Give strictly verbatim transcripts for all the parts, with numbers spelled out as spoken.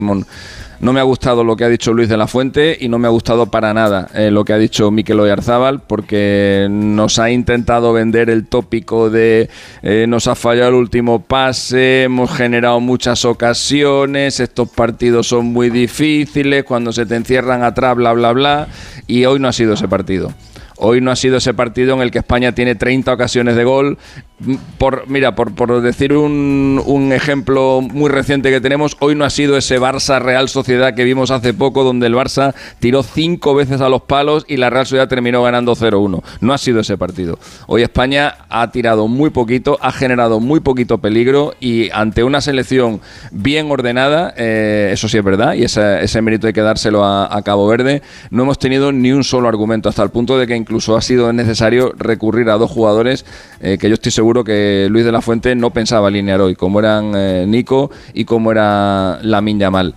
No me ha gustado lo que ha dicho Luis de la Fuente y no me ha gustado para nada eh, lo que ha dicho Mikel Oyarzabal, porque nos ha intentado vender el tópico de eh, nos ha fallado el último pase, hemos generado muchas ocasiones, estos partidos son muy difíciles, cuando se te encierran atrás, bla, bla, bla, y hoy no ha sido ese partido. Hoy no ha sido ese partido en el que España tiene treinta ocasiones de gol. Por, mira, por, por decir un, un ejemplo muy reciente que tenemos, hoy no ha sido ese Barça Real Sociedad que vimos hace poco, donde el Barça tiró cinco veces a los palos y la Real Sociedad terminó ganando cero uno. No ha sido ese partido. Hoy España ha tirado muy poquito, ha generado muy poquito peligro y ante una selección bien ordenada, eh, eso sí es verdad, y ese, ese mérito hay que dárselo a, a Cabo Verde, no hemos tenido ni un solo argumento, hasta el punto de que incluso ha sido necesario recurrir a dos jugadores eh, que yo estoy seguro que Luis de la Fuente no pensaba alinear hoy, como eran eh, Nico y como era Lamine Yamal.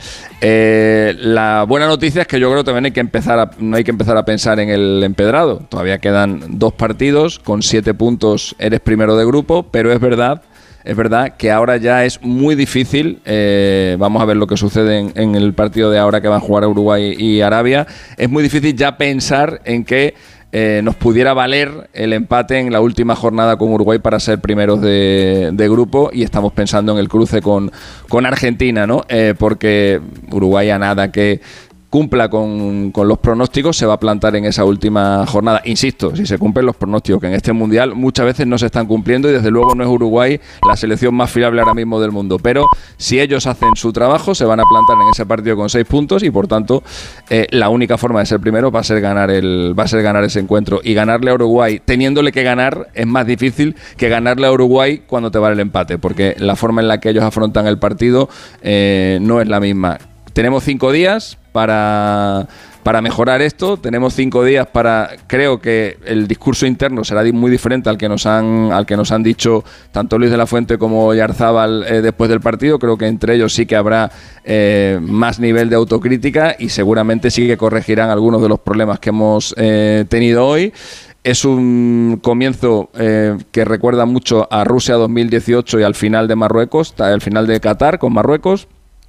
Eh, la buena noticia es que yo creo que también hay que empezar a, no hay que empezar a pensar en el empedrado. Todavía quedan dos partidos, con siete puntos eres primero de grupo, pero es verdad Es verdad que ahora ya es muy difícil, eh, vamos a ver lo que sucede en, en el partido de ahora que van a jugar Uruguay y Arabia, es muy difícil ya pensar en que eh, nos pudiera valer el empate en la última jornada con Uruguay para ser primeros de, de grupo, y estamos pensando en el cruce con, con Argentina, ¿no? Eh, porque Uruguay a nada que cumpla con, con los pronósticos se va a plantar en esa última jornada. Insisto, si se cumplen los pronósticos, que en este Mundial muchas veces no se están cumpliendo, y desde luego no es Uruguay la selección más fiable ahora mismo del mundo, pero si ellos hacen su trabajo se van a plantar en ese partido con seis puntos y por tanto eh, la única forma de ser primero va a ser ganar el va a ser ganar ese encuentro, y ganarle a Uruguay teniéndole que ganar es más difícil que ganarle a Uruguay cuando te vale el empate, porque la forma en la que ellos afrontan el partido eh, no es la misma. Tenemos cinco días para, para mejorar esto, tenemos cinco días para, creo que el discurso interno será muy diferente al que nos han al que nos han dicho tanto Luis de la Fuente como Oyarzabal eh, después del partido. Creo que entre ellos sí que habrá eh, más nivel de autocrítica y seguramente sí que corregirán algunos de los problemas que hemos eh, tenido hoy. Es un comienzo eh, que recuerda mucho a Rusia dos mil dieciocho y al final de Marruecos, al final de Qatar con Marruecos.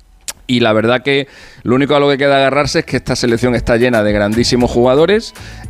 Y la verdad que lo único a lo que queda agarrarse es que esta selección está llena de grandísimos jugadores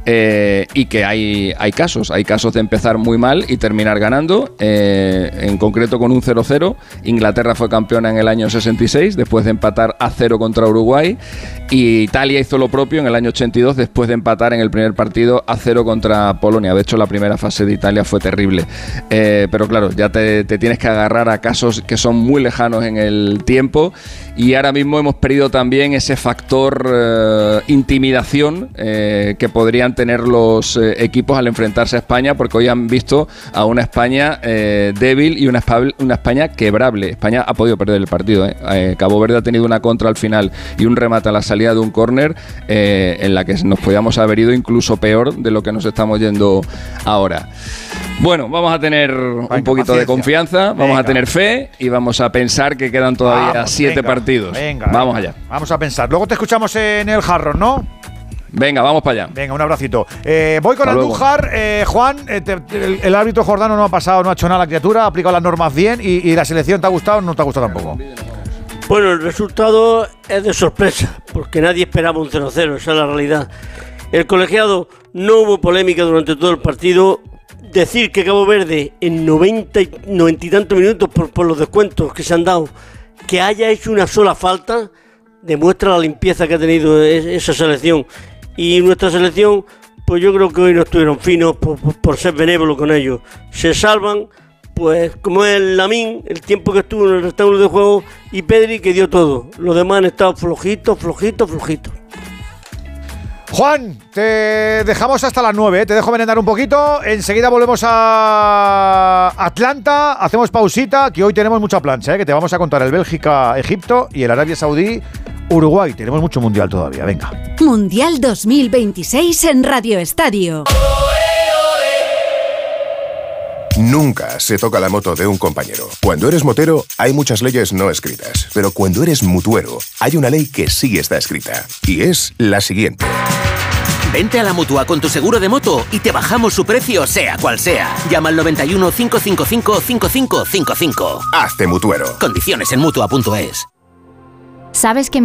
eh, y que hay, hay casos, hay casos de empezar muy mal y terminar ganando, eh, en concreto con un cero cero. Inglaterra fue campeona en el año sesenta y seis después de empatar a cero contra Uruguay, y Italia hizo lo propio en el año ochenta y dos después de empatar en el primer partido a cero contra Polonia. De hecho, la primera fase de Italia fue terrible, eh, pero claro, ya te, te tienes que agarrar a casos que son muy lejanos en el tiempo. Y ahora mismo hemos perdido también ese factor eh, intimidación eh, que podrían tener los eh, equipos al enfrentarse a España, porque hoy han visto a una España eh, débil y una, una España quebrable. España ha podido perder el partido. Eh. Eh, Cabo Verde ha tenido una contra al final y un remate a la salida de un córner eh, en la que nos podíamos haber ido incluso peor de lo que nos estamos yendo ahora. Bueno, vamos a tener venga, un poquito de confianza, vamos venga. a tener fe y vamos a pensar que quedan todavía vamos, siete venga, partidos. Venga, vamos venga. allá. Vamos a pensar. Luego te escuchamos en el Jarro, ¿no? Venga, vamos para allá. Venga, un abracito. Eh, voy con Hasta Andújar. Eh, Juan, eh, te, el, el árbitro jordano no ha pasado, no ha hecho nada a la criatura, ha aplicado las normas bien y, y la selección te ha gustado o no te ha gustado tampoco. Bueno, el resultado es de sorpresa, porque nadie esperaba un cero cero, esa es la realidad. El colegiado, no hubo polémica durante todo el partido. Decir que Cabo Verde en noventa y, noventa y tantos minutos por, por los descuentos que se han dado, que haya hecho una sola falta, demuestra la limpieza que ha tenido esa selección. Y nuestra selección, pues yo creo que hoy no estuvieron finos por, por, por ser benévolos con ellos. Se salvan, pues como es el Lamine, el tiempo que estuvo en el rectángulo de juego, y Pedri, que dio todo. Los demás han estado flojitos, flojitos, flojitos. Juan, te dejamos hasta las nueve, ¿eh? Te dejo merendar un poquito. Enseguida volvemos a Atlanta, hacemos pausita, que hoy tenemos mucha plancha, ¿eh? Que te vamos a contar el Bélgica-Egipto y el Arabia Saudí-Uruguay. Tenemos mucho mundial todavía, venga. Mundial dos mil veintiséis en Radio Estadio. Nunca se toca la moto de un compañero. Cuando eres motero, hay muchas leyes no escritas. Pero cuando eres mutuero, hay una ley que sí está escrita. Y es la siguiente. Vente a la Mutua con tu seguro de moto y te bajamos su precio, sea cual sea. Llama al noventa y uno, cinco cinco cinco, cinco cinco cinco cinco. Hazte mutuero. Condiciones en Mutua punto es. ¿Sabes que